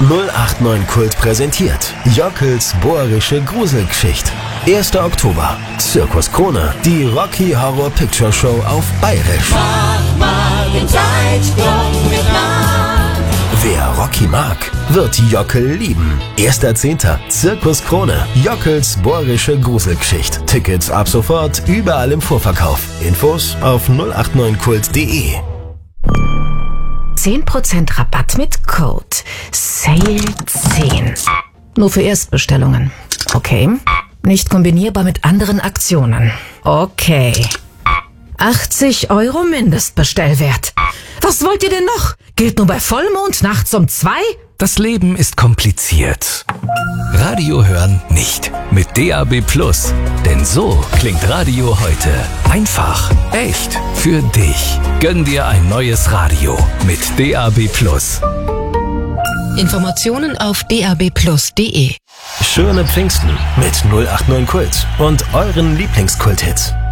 089 Kult präsentiert Jockels bohrische Gruselgeschichte. 1. Oktober, Zirkus Krone, die Rocky Horror Picture Show auf Bayerisch. Mach mal den Zeitsprung mit nach. Wer Rocky mag, wird Jockel lieben. 1.10. Zirkus Krone, Jockels bohrische Gruselgeschichte. Tickets ab sofort überall im Vorverkauf. Infos auf 089kult.de. 10% Rabatt mit Code SALE10. Nur für Erstbestellungen. Okay. Nicht kombinierbar mit anderen Aktionen. Okay. 80 € Mindestbestellwert. Was wollt ihr denn noch? Gilt nur bei Vollmond nachts um 2? Das Leben ist kompliziert. Radio hören nicht. Mit DAB+. Denn so klingt Radio heute. Einfach, echt, für dich. Gönn dir ein neues Radio mit DAB+. Informationen auf dabplus.de. Schöne Pfingsten mit 089 Kult und euren Lieblingskult-Hits.